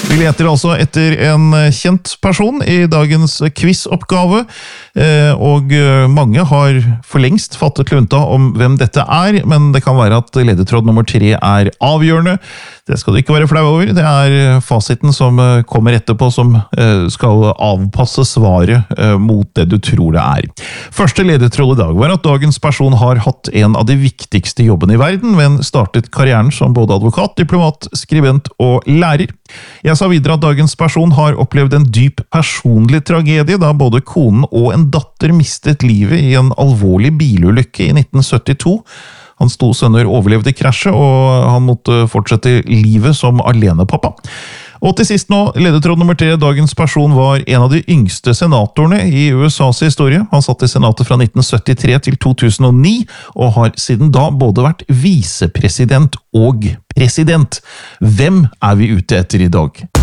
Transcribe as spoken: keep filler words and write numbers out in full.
Vi leter altså etter en kjent person i dagens quizoppgave, og mange har for lengst fattet lunta om hvem dette er, men det kan være at ledetråd nummer tre er avgjørende. Det skal du ikke være flau over, det er fasiten som kommer etterpå som skal avpasse svaret mot det du tror det er. Første ledetråd i dag var at dagens person har hatt en av de viktigste jobbene i verden, men startet karrieren som både advokat, diplomat, skribent og lærer. Jeg sa videre at dagens person har opplevd en dyp personlig tragedie, da både konen og en datter mistet livet i en alvorlig bilulykke i nitten syttito. Hans to sønner overlevde krasjet, og han måtte fortsette livet som alenepappa. Og til sist nå, ledetråd nummer tre, dagens person var en av de yngste senatorene i U S A's historie. Han satt i senatet fra nitten syttitre til to tusen og ni, og har siden da både vært visepresident og president. Hvem er vi ute etter i dag?